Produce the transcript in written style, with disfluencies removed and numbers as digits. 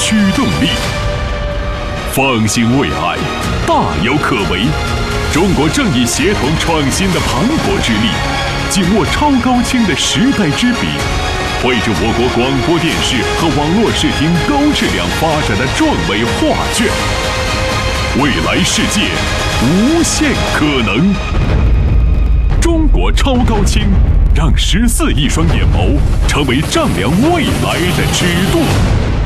驱动力。放心未来，大有可为。中国正以协同创新的磅礴之力，紧握超高清的时代之笔，绘制我国广播电视和网络视听高质量发展的壮伟画卷。未来世界，无限可能。中国超高清，让14亿双眼眸成为丈量未来的尺度。